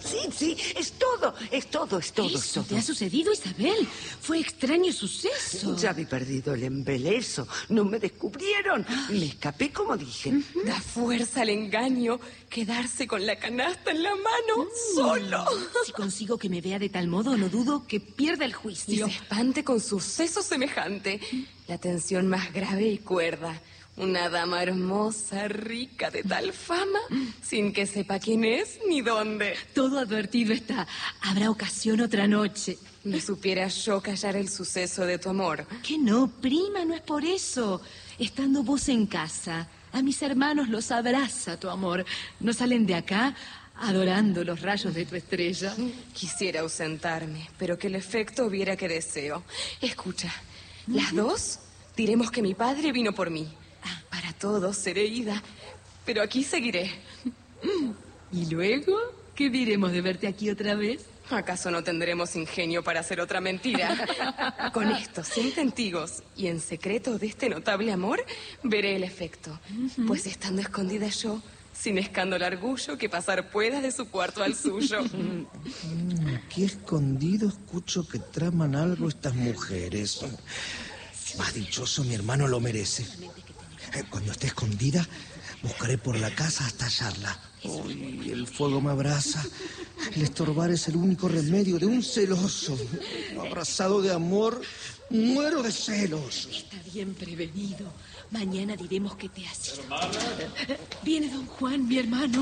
Sí, es todo. ¿Eso te ha sucedido, Isabel? Fue extraño suceso. Ya había perdido el embeleso. No me descubrieron. Me escapé como dije. Da fuerza al engaño, quedarse con la canasta en la mano, solo. Si consigo que me vea de tal modo, no dudo que pierda el Y juicio. se espante con suceso semejante. La tensión más grave y cuerda. Una dama hermosa, rica, de tal fama, sin que sepa quién es ni dónde. Todo advertido está. Habrá ocasión otra noche. No supiera yo callar el suceso de tu amor. Que no, prima, no es por eso. Estando vos en casa, a mis hermanos los abraza tu amor. No salen de acá adorando los rayos de tu estrella. Quisiera ausentarme, pero que el efecto hubiera que deseo. Escucha, las dos diremos que mi padre vino por mí. Para todos seré ida, pero aquí seguiré. ¿Y luego? ¿Qué diremos de verte aquí otra vez? ¿Acaso no tendremos ingenio para hacer otra mentira? Con esto, sin testigos y en secreto de este notable amor, veré el efecto. Pues estando escondida yo, sin escándalo orgullo, que pasar pueda de su cuarto al suyo. Aquí escondido escucho que traman algo estas mujeres. Más dichoso mi hermano lo merece. Cuando esté escondida, buscaré por la casa hasta hallarla. Uy, el fuego me abraza. El estorbar es el único remedio de un celoso. Abrazado de amor, muero de celos. Está bien prevenido. Mañana diremos que te has ido. Viene don Juan, mi hermano.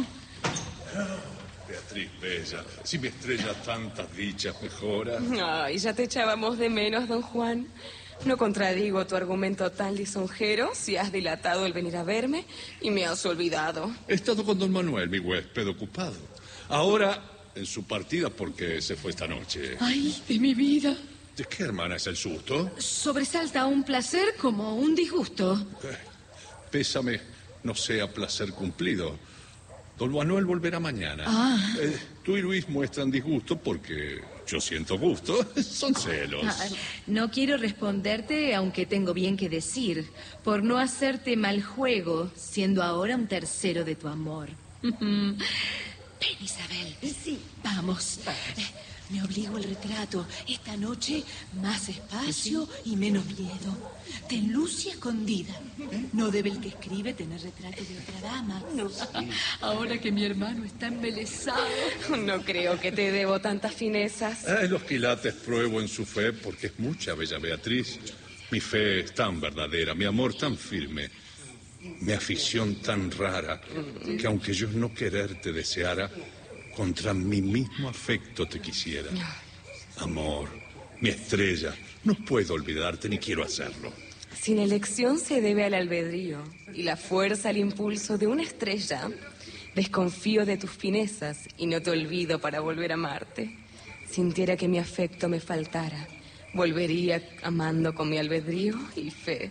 Beatriz bella, si mi estrella tantas dichas mejora. Ay, ya te echábamos de menos, don Juan. No contradigo tu argumento tan lisonjero si has dilatado el venir a verme y me has olvidado. He estado con don Manuel, mi huésped, ocupado. Ahora, en su partida, porque se fue esta noche. Ay, de mi vida. ¿De qué, hermana, es el susto? Sobresalta un placer como un disgusto. Pésame, no sea placer cumplido. Don Manuel volverá mañana. Tú y Luis muestran disgusto porque yo siento gusto. Son celos. No quiero responderte, aunque tengo bien que decir, por no hacerte mal juego, siendo ahora un tercero de tu amor. Ven, Isabel. Sí. Vamos. Me obligo al retrato. Esta noche, más espacio y menos miedo. Ten Lucia escondida. No debe el que escribe tener retrato de otra dama. No. Ahora que mi hermano está embelesado. No creo que te debo tantas finezas. Los quilates pruebo en su fe porque es mucha, bella Beatriz. Mi fe es tan verdadera, mi amor tan firme, mi afición tan rara, que aunque yo no quererte deseara, contra mi mismo afecto te quisiera. Amor, mi estrella, no puedo olvidarte ni quiero hacerlo. Sin elección se debe al albedrío y la fuerza al impulso de una estrella. Desconfío de tus finezas y no te olvido para volver a amarte. Sintiera que mi afecto me faltara, volvería amando con mi albedrío y fe.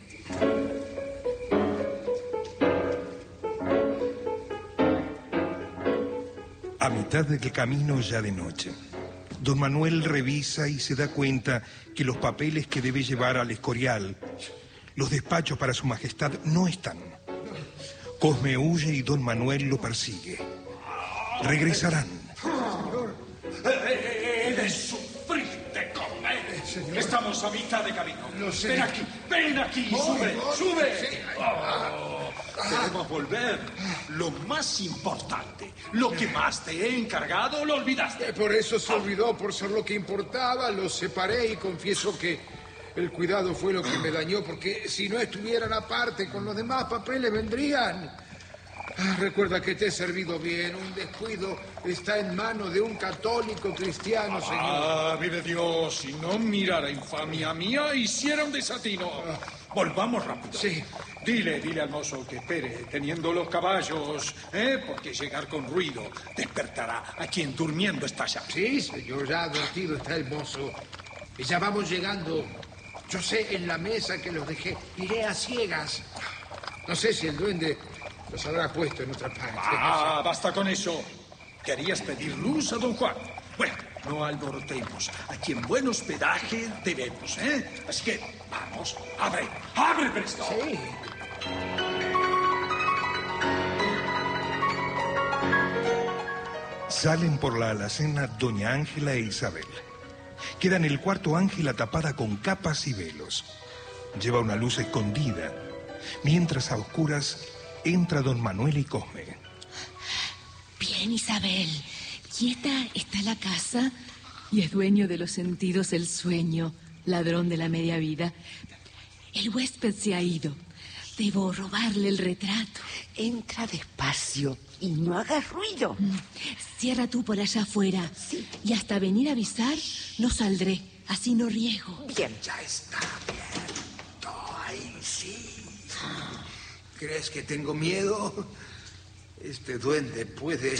A mitad del camino, ya de noche, don Manuel revisa y se da cuenta que los papeles que debe llevar al Escorial, los despachos para su majestad, no están. Cosme huye y don Manuel lo persigue. Regresarán. He de sufrirte, Cosme. Estamos a mitad de camino. Lo sé. Ven aquí, sube. Debemos volver. Lo más importante, lo que más te he encargado, lo olvidaste. Por eso se olvidó, por ser lo que importaba. Los separé y confieso que el cuidado fue lo que me dañó, porque si no estuvieran aparte con los demás papeles vendrían. Recuerda que te he servido bien. Un descuido está en manos de un católico cristiano, señor. Vive Dios, si no mirara infamia mía, hiciera un desatino. Volvamos rápido. Sí. Dile al mozo que espere, teniendo los caballos, porque llegar con ruido despertará a quien durmiendo está ya. Sí, señor, ya advertido está el mozo. Y ya vamos llegando. Yo sé en la mesa que los dejé. Iré a ciegas. No sé si el duende los habrá puesto en otra parte. Basta con eso. Querías pedir luz a don Juan. Bueno, no alborotemos. Aquí en buen hospedaje debemos, Así que, vamos, abre presto. Sí. Salen por la alacena doña Ángela e Isabel. Queda en el cuarto Ángela tapada con capas y velos. Lleva una luz escondida, mientras a oscuras entra don Manuel y Cosme. Bien, Isabel. Quieta está la casa y es dueño de los sentidos el sueño, ladrón de la media vida. El huésped se ha ido. Debo robarle el retrato. Entra despacio y no hagas ruido. Cierra tú por allá afuera. Sí. Y hasta venir a avisar, no saldré. Así no riesgo. Bien. Ya está abierto. Ahí sí. ¿Crees que tengo miedo? Este duende puede...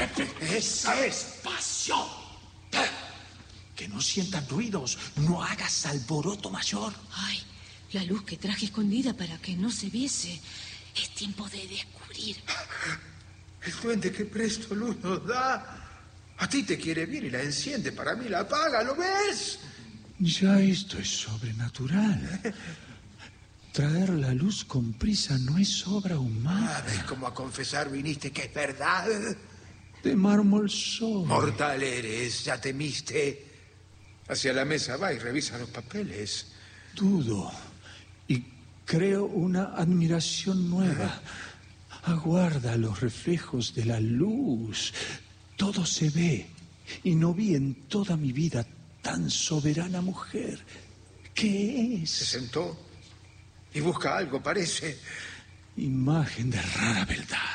¡Despacio! Que no sientan ruidos. No hagas alboroto mayor. Ay, la luz que traje escondida para que no se viese. Es tiempo de descubrir. El duende que presto luz nos da. A ti te quiere bien y la enciende. Para mí la apaga, ¿lo ves? Ya esto es sobrenatural. Traer la luz con prisa no es obra humana. ¿Ves cómo a confesar viniste que es verdad? De mármol soy. Mortal eres, ya temiste. Hacia la mesa va y revisa los papeles. Dudo y creo una admiración nueva. Aguarda los reflejos de la luz. Todo se ve y no vi en toda mi vida tan soberana mujer. ¿Qué Se es? sentó y busca algo, parece. Imagen de rara beldad.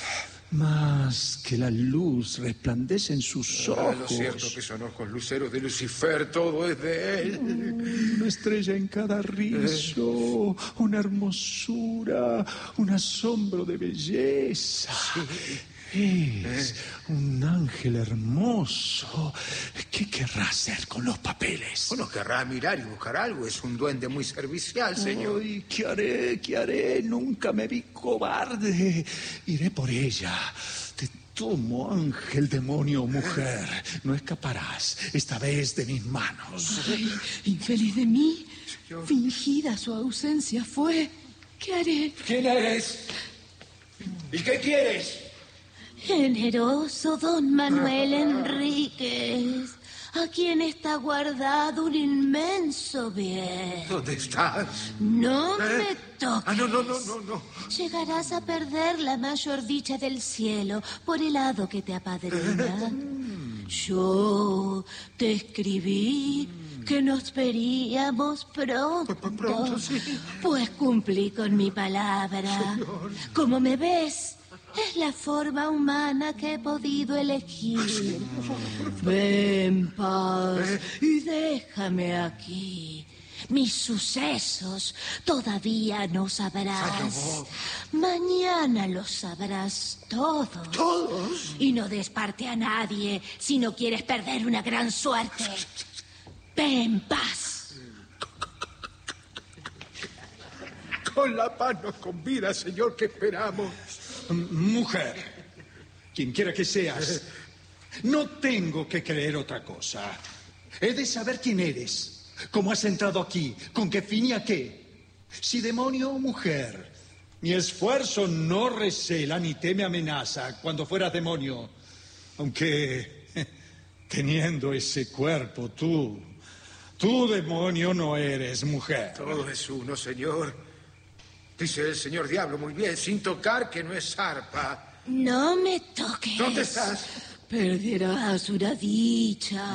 Más que la luz resplandece en sus ojos. Lo cierto que son ojos luceros de Lucifer, todo es de él. Una estrella en cada rizo, una hermosura, un asombro de belleza. Es un ángel hermoso. ¿Qué querrá hacer con los papeles? Bueno, querrá mirar y buscar algo. Es un duende muy servicial, señor. Ay, ¿qué haré? ¿Qué haré? Nunca me vi cobarde. Iré por ella. Te tomo, ángel, demonio o mujer. No escaparás, esta vez de mis manos. Ay, infeliz de mí. Señor. Fingida su ausencia fue. ¿Qué haré? ¿Quién eres? ¿Y qué quieres? Generoso don Manuel Enríquez, a quien está guardado un inmenso bien. ¿Dónde estás? No me toques. No. Llegarás a perder la mayor dicha del cielo por el hado que te apadrina. Yo te escribí que nos veríamos pronto. Pronto, sí. Pues cumplí con mi palabra. Como me ves, es la forma humana que he podido elegir. Ven, paz, y déjame aquí. Mis sucesos todavía no sabrás. Mañana los sabrás todos. ¿Todos? Y no des parte a nadie si no quieres perder una gran suerte. Ven, paz. Con la paz nos convida, señor, ¿qué esperamos? Mujer, quien quiera que seas, no tengo que creer otra cosa. He de saber quién eres, cómo has entrado aquí, con qué fin y a qué. Si demonio o mujer, mi esfuerzo no recela ni teme amenaza cuando fueras demonio. Aunque, teniendo ese cuerpo, tú demonio no eres mujer. Todo es uno, señor. Dice el señor Diablo muy bien, sin tocar que no es zarpa. No me toques. ¿Dónde estás? Perderás una dicha.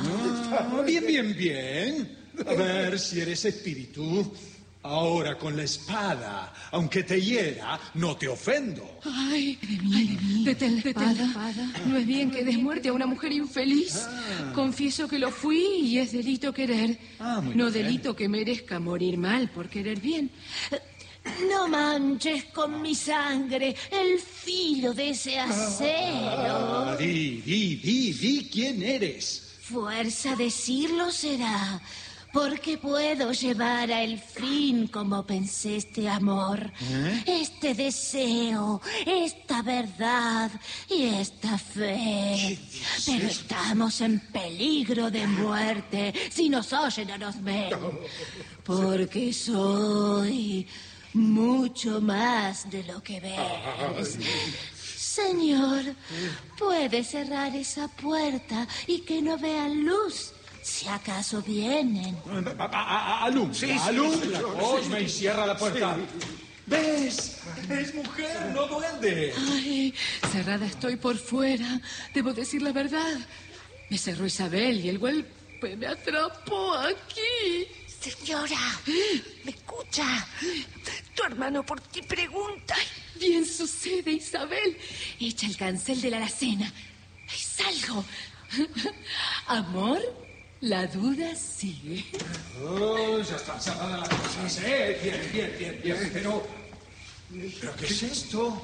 Bien. A ver si eres espíritu. Ahora con la espada, aunque te hiera, no te ofendo. Ay, de mí. Detén la espada. No es bien que des muerte a una mujer infeliz. Confieso que lo fui y es delito querer. Muy No bien. delito que merezca morir mal por querer bien. No manches con mi sangre el filo de ese acero. Di quién eres. Fuerza decirlo será, porque puedo llevar a el fin como pensé este amor, este deseo, esta verdad y esta fe. Pero estamos en peligro de muerte si nos oyen o nos ven, porque soy mucho más de lo que ves. Señor, ¿puede cerrar esa puerta y que no vean luz? Si acaso vienen. Alumbra, Cosme, y cierra la puerta. Sí. ¿Ves? Es mujer, no duende. Ay, cerrada estoy por fuera. Debo decir la verdad. Me cerró Isabel y el golpe me atrapó aquí. Señora, ¿me escucha? Tu hermano por ti pregunta. Bien sucede, Isabel. Echa el cancel de la alacena. ¡Ay, salgo! Amor, la duda sigue. Oh, ya está cerrada la cosa. Sí, bien. Pero ¿qué es esto?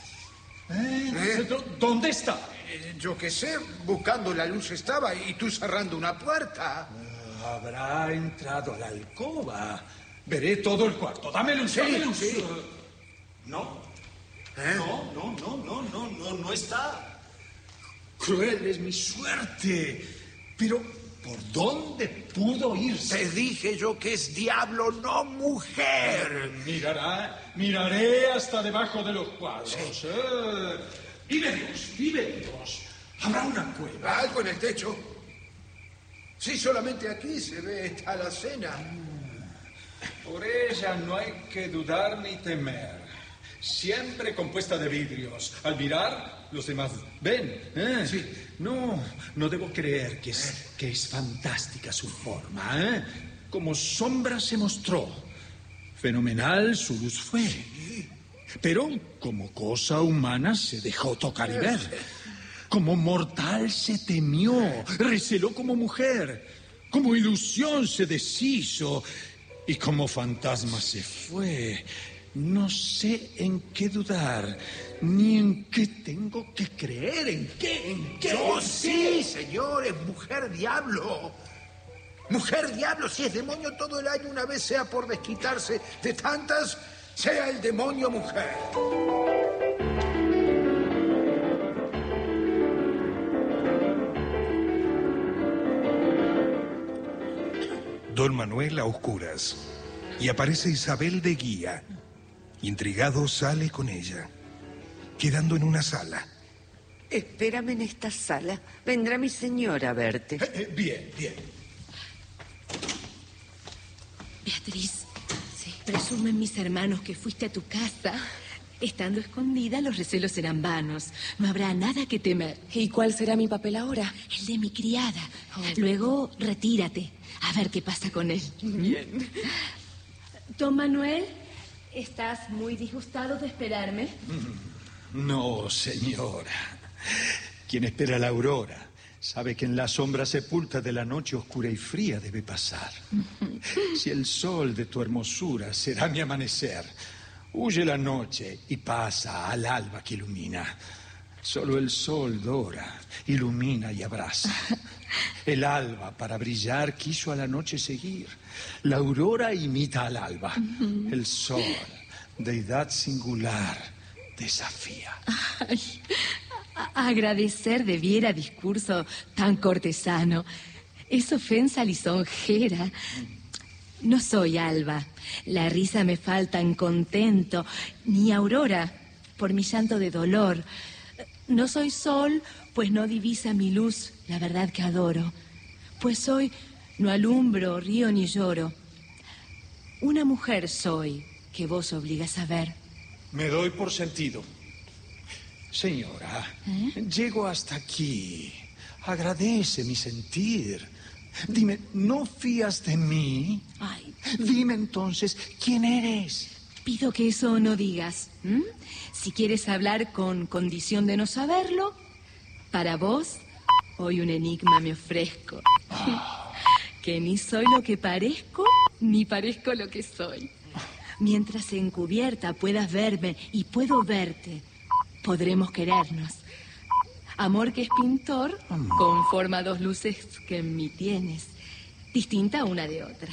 ¿Dónde está? Yo qué sé, buscando la luz estaba y tú cerrando una puerta. Habrá entrado a la alcoba. Veré todo el cuarto. Dame luz, dame luz. Sí. No. No está. Cruel es mi suerte. Pero, ¿por dónde pudo irse? Te dije yo que es diablo, no mujer. Miraré hasta debajo de los cuadros. Sí. Vive Dios. Habrá una cueva. Algo en el techo. Sí, solamente aquí se ve esta alacena. Por ella no hay que dudar ni temer. Siempre compuesta de vidrios. Al mirar, los demás ven. Sí. No debo creer que es fantástica su forma. Como sombra se mostró. Fenomenal su luz fue. Pero como cosa humana se dejó tocar y ver. Como mortal se temió, receló como mujer, como ilusión se deshizo y como fantasma se fue. No sé en qué dudar, ni en qué tengo que creer, ¿en qué? Yo sí, señor, es mujer diablo. Mujer diablo, si es demonio todo el año, una vez sea por desquitarse de tantas, sea el demonio mujer. Don Manuel a oscuras, y aparece Isabel de guía. Intrigado sale con ella, quedando en una sala. Espérame en esta sala. Vendrá mi señora a verte. Bien. Beatriz, presumen mis hermanos que fuiste a tu casa. Estando escondida, los recelos serán vanos. No habrá nada que temer. ¿Y cuál será mi papel ahora? El de mi criada. Luego, retírate. A ver qué pasa con él. Bien. Don Manuel, ¿estás muy disgustado de esperarme? No, señora. Quien espera la aurora sabe que en la sombra sepulta de la noche oscura y fría debe pasar. Si el sol de tu hermosura será mi amanecer, huye la noche y pasa al alba que ilumina. Solo el sol dora, ilumina y abraza. El alba, para brillar, quiso a la noche seguir. La aurora imita al alba. El sol, deidad singular, desafía. Ay, agradecer debiera discurso tan cortesano. Es ofensa lisonjera. No soy alba. La risa me falta en contento. Ni aurora, por mi llanto de dolor. No soy sol, pues no divisa mi luz, la verdad que adoro. Pues hoy no alumbro, río ni lloro. Una mujer soy, que vos obligas a ver. Me doy por sentido. Señora, llego hasta aquí. Agradece mi sentir. Dime, ¿no fías de mí? Ay. Dime entonces, ¿quién eres? Pido que eso no digas. Si quieres hablar con condición de no saberlo, para vos, hoy un enigma me ofrezco. Que ni soy lo que parezco, ni parezco lo que soy. Mientras encubierta puedas verme y puedo verte, podremos querernos. Amor que es pintor, conforma dos luces que en mí tienes, distinta una de otra.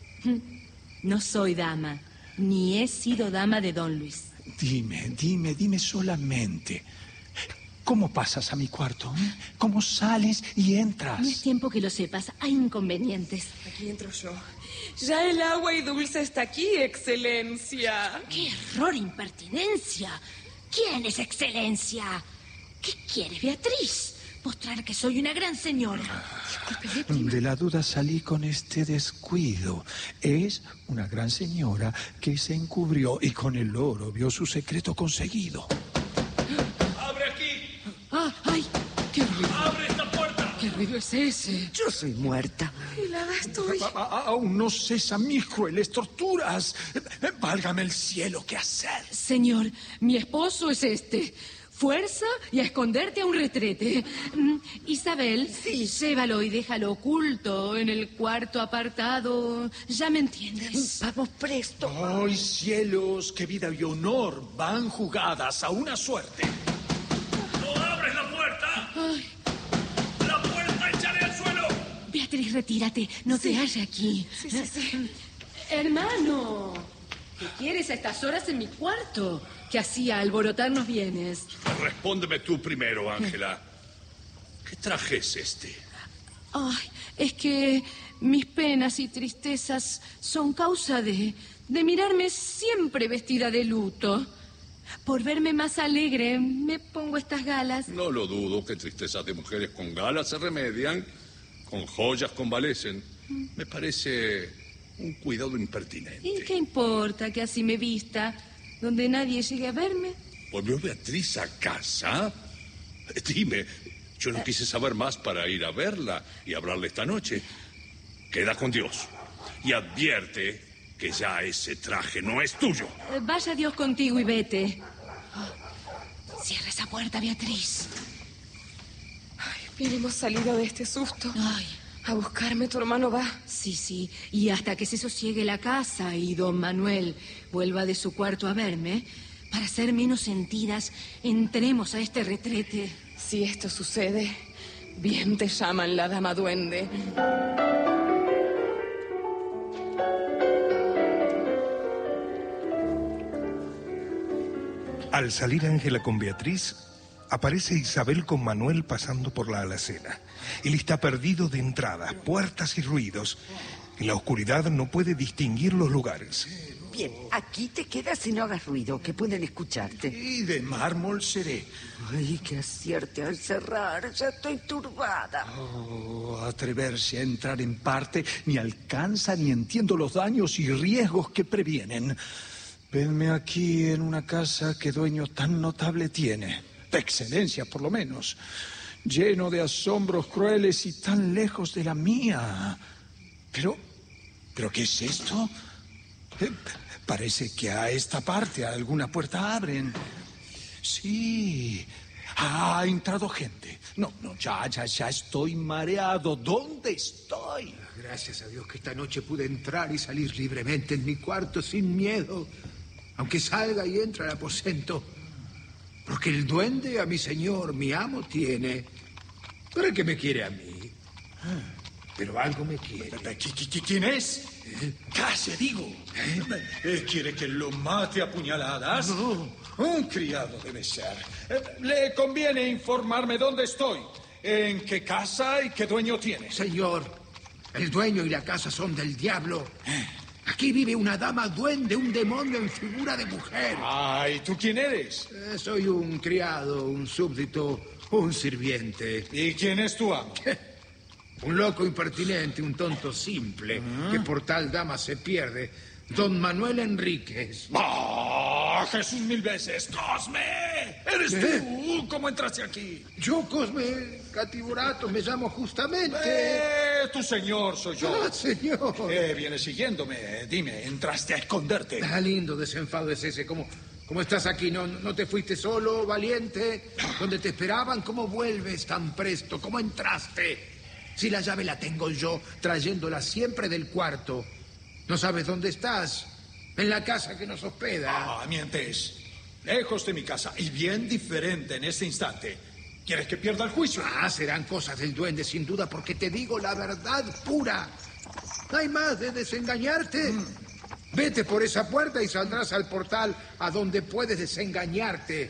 No soy dama, ni he sido dama de Don Luis. Dime solamente. ¿Cómo pasas a mi cuarto? ¿Cómo sales y entras? No es tiempo que lo sepas, hay inconvenientes. Aquí entro yo. Ya el agua y dulce está aquí, excelencia. ¡Qué error, impertinencia! ¿Quién es excelencia? ¿Qué quieres, Beatriz? Mostrar que soy una gran señora. De la duda salí con este descuido. Es una gran señora que se encubrió y con el oro vio su secreto conseguido. ¡Abre aquí! ¡Ay! ¡Qué ruido! ¡Abre esta puerta! ¿Qué ruido es ese? Yo soy muerta. Helada estoy. Aún no cesan mis crueles torturas. Válgame el cielo, ¿qué hacer? Señor, mi esposo es este. Fuerza y a esconderte a un retrete. Isabel, llévalo y déjalo oculto en el cuarto apartado. Ya me entiendes. Vamos presto. ¡Ay, cielos! ¡Qué vida y honor van jugadas a una suerte! ¡No abres la puerta! Ay. ¡La puerta, échale al suelo! Beatriz, retírate. No te halles aquí. Sí. Hermano, ¿qué quieres a estas horas en mi cuarto? Que hacía alborotarnos bienes. Respóndeme tú primero, Ángela. ¿Qué traje es este? Ay, es que mis penas y tristezas son causa de mirarme siempre vestida de luto. Por verme más alegre, me pongo estas galas. No lo dudo que tristezas de mujeres con galas se remedian, con joyas convalecen. Me parece un cuidado impertinente. ¿Y qué importa que así me vista? Donde nadie llegue a verme. ¿Volvió Beatriz a casa? Dime, yo no quise saber más para ir a verla y hablarle esta noche. Queda con Dios y advierte que ya ese traje no es tuyo. Vaya Dios contigo y vete. Cierra esa puerta, Beatriz. Bien hemos salido de este susto. Ay. A buscarme, tu hermano va. Sí. Y hasta que se sosiegue la casa y don Manuel vuelva de su cuarto a verme, para ser menos sentidas, entremos a este retrete. Si esto sucede, bien te llaman la dama duende. Al salir Ángela con Beatriz, aparece Isabel con Manuel pasando por la alacena. Él está perdido de entradas, puertas y ruidos. En la oscuridad no puede distinguir los lugares. Bien, aquí te quedas y no hagas ruido, que pueden escucharte. Y de mármol seré. Ay, que acierte al cerrar, ya estoy turbada. Oh, atreverse a entrar en parte ni alcanza ni entiendo los daños y riesgos que previenen. Venme aquí en una casa que dueño tan notable tiene, de excelencia por lo menos, lleno de asombros crueles y tan lejos de la mía. ¿Pero qué es esto? Parece que a esta parte alguna puerta abren. Sí, ha entrado gente. No, ya estoy mareado. ¿Dónde estoy? Gracias a Dios que esta noche pude entrar y salir libremente en mi cuarto sin miedo. Aunque salga y entre al aposento. Porque el duende a mi señor, mi amo, tiene. ¿Para qué me quiere a mí? Pero algo me quiere. ¿Quién es? Casi digo. ¿Quiere que lo mate a puñaladas? No. Un criado debe ser. Le conviene informarme dónde estoy, en qué casa y qué dueño tiene. Señor, el dueño y la casa son del diablo. Aquí vive una dama duende, un demonio en figura de mujer. Ay, ¿tú quién eres? Soy un criado, un súbdito, un sirviente. ¿Y quién es tu amo? Un loco impertinente, un tonto simple, que por tal dama se pierde. Don Manuel Enríquez. ¡Ah, Jesús mil veces! ¡Cosme! ¿Eres tú? ¿Cómo entraste aquí? Yo, Cosme Catiburato, me llamo justamente. Tu señor soy yo. Ah, señor. Vienes siguiéndome. Dime, ¿entraste a esconderte? Ah, lindo desenfado es ese. ¿Cómo estás aquí? ¿No te fuiste solo, valiente? ¿Dónde te esperaban? ¿Cómo vuelves tan presto? ¿Cómo entraste? Si la llave la tengo yo, trayéndola siempre del cuarto. ¿No sabes dónde estás? En la casa que nos hospeda. Mientes. Lejos de mi casa y bien diferente en este instante. ¿Quieres que pierda el juicio? Serán cosas del duende, sin duda, porque te digo la verdad pura. ¿No hay más de desengañarte? Vete por esa puerta y saldrás al portal a donde puedes desengañarte.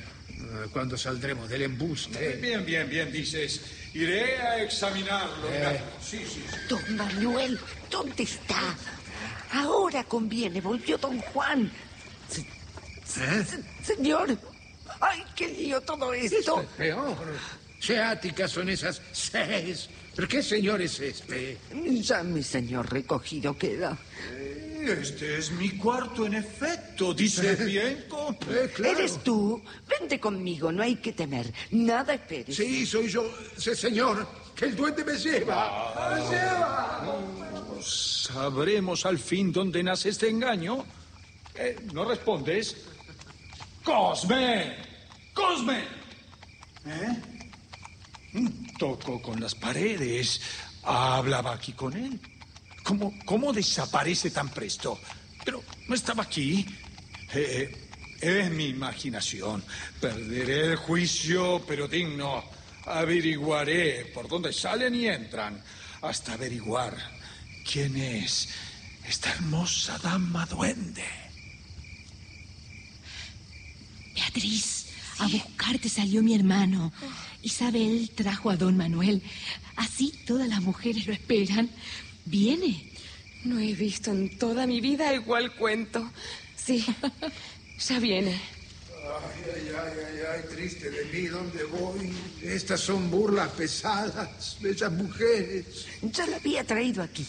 Cuando saldremos del embuste. Bien, dices. Iré a examinarlo. Sí. Don Manuel, ¿dónde está? Ahora conviene, volvió don Juan. Señor, ¡Ay, qué lío todo esto! Es peor. Seáticas son esas 6. ¿Pero qué señor es este? Ya mi señor recogido queda. Este es mi cuarto, en efecto. Dice bien, compa. Claro. ¿Eres tú? Vente conmigo, no hay que temer. Nada esperes. Sí, soy yo. Sí, señor, que el duende me lleva. ¡Me lleva! ¿Sabremos al fin dónde nace este engaño? ¿No respondes? ¡Cosme! ¡Cosme! Tocó con las paredes. Hablaba aquí con él. ¿Cómo desaparece tan presto? Pero no estaba aquí. Es mi imaginación. Perderé el juicio, pero digno. Averiguaré por dónde salen y entran, hasta averiguar quién es esta hermosa dama duende. Beatriz, a buscarte salió mi hermano. Isabel trajo a don Manuel. Así todas las mujeres lo esperan. ¿Viene? No he visto en toda mi vida igual cuento. Sí, ya viene. Ay, triste de mí, ¿dónde voy? Estas son burlas pesadas, bellas mujeres. Ya la había traído aquí.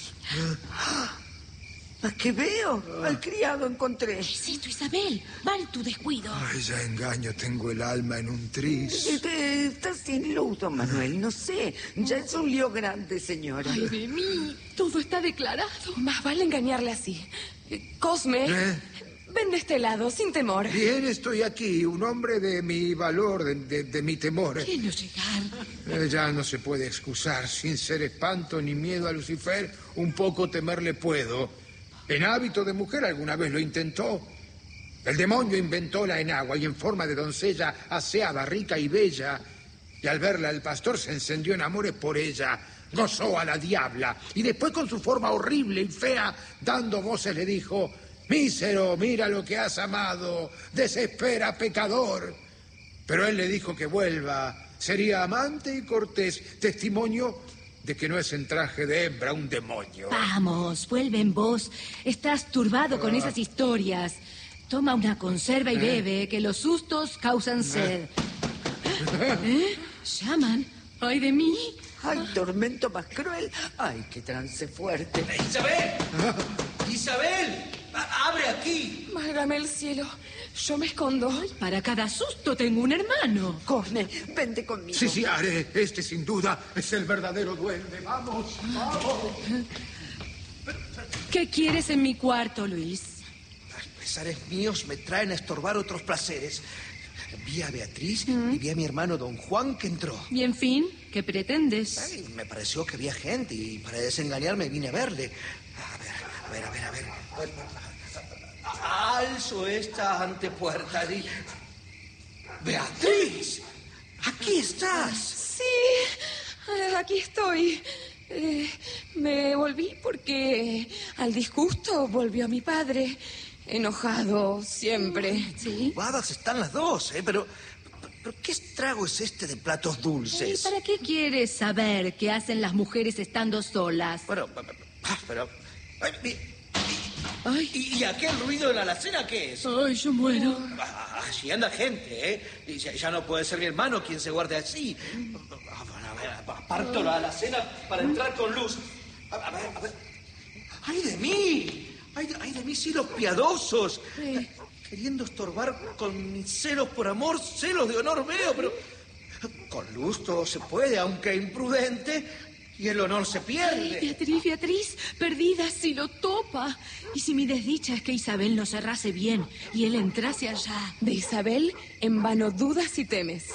¿A qué veo? Al criado encontré. ¿Qué es esto, Isabel? Mal tu descuido. Ay, ya engaño, tengo el alma en un tris. Está sin luz, don Manuel, no sé. Ya es un lío grande, señora. Ay, de mí, todo está declarado. Más vale engañarle así. Cosme, ven de este lado, sin temor. Bien, estoy aquí, un hombre de mi valor, de mi temor. ¿Quién no llegar? Ya no se puede excusar, sin ser espanto ni miedo a Lucifer, un poco temerle puedo. En hábito de mujer alguna vez lo intentó. El demonio inventó la enagua y en forma de doncella aseada, rica y bella. Y al verla el pastor se encendió en amores por ella. Gozó a la diabla y después con su forma horrible y fea, dando voces le dijo: mísero, mira lo que has amado, desespera, pecador. Pero él le dijo que vuelva, sería amante y cortés, testimonio de que no es en traje de hembra un demonio. Vamos, vuelve en vos. Estás turbado con esas historias. Toma una conserva y bebe, que los sustos causan sed. ¿Llaman? ¡Ay, de mí! ¡Ay, tormento más cruel! ¡Ay, qué trance fuerte! ¡Isabel! ¡Isabel! ¡Abre aquí! Válgame el cielo. Yo me escondo. Ay, para cada susto tengo un hermano. Cosme, vente conmigo. Sí, haré. Este sin duda es el verdadero duende. ¡Vamos, vamos! ¿Qué quieres en mi cuarto, Luis? Los pesares míos me traen a estorbar otros placeres. Vi a Beatriz y vi a mi hermano don Juan que entró. Y en fin, ¿qué pretendes? Ay, me pareció que había gente y para desengañarme vine a verle. A ver. Alzo esta antepuerta y... ¡Beatriz! ¡Aquí estás! Sí, aquí estoy. Me volví porque al disgusto volvió mi padre. Enojado siempre. ¿Sí? Guadas están las dos, pero ¿qué estrago es este de platos dulces? ¿Y para qué quieres saber qué hacen las mujeres estando solas? Bueno, pero... ¿Y aquel ruido en la alacena qué es? Ay, yo muero. Allí anda gente, ¿eh? Y ya no puede ser mi hermano quien se guarde así. A ver, aparto la alacena para entrar con luz. A ver. ¡Ay de mí! ¡Ay de mí, cielos piadosos! Sí. Queriendo estorbar con mis celos por amor, celos de honor veo, pero... Con luz todo se puede, aunque imprudente... Y el honor se pierde. Ay, Beatriz, perdida si lo topa. Y si mi desdicha es que Isabel no cerrase bien y él entrase allá. De Isabel, en vano dudas y temes.